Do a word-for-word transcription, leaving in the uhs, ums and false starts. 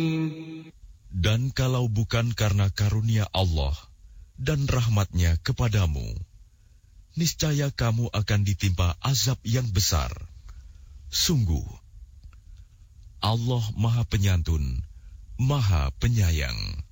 Dan kalau bukan karena karunia Allah dan rahmat-Nya kepadamu, niscaya kamu akan ditimpa azab yang besar. Sungguh, Allah Maha Penyantun, Maha Penyayang.